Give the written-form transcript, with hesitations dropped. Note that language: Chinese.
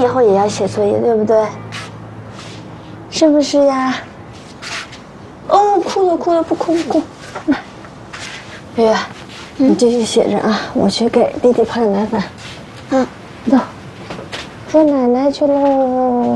后也要写作业，对不对？是不是呀？哦，哭了，不哭。来，月月，你继续写着啊，我去给弟弟泡点奶粉。啊，走，喝奶奶去喽。